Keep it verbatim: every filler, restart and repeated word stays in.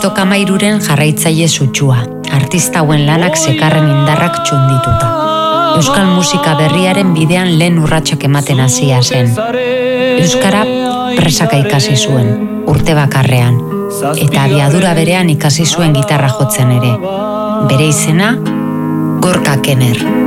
Stock Amairuren jarraitzaile sutsua, artista hauen lanak zekarren indarrak txundituta. Euskal musika berriaren bidean lehen urratsak ematen hasia zen. Euskara presaka ikasi zuen, urte bakarrean, eta abiadura berean ikasi zuen gitarra jotzen ere. Bere izena, Gorka Kenner.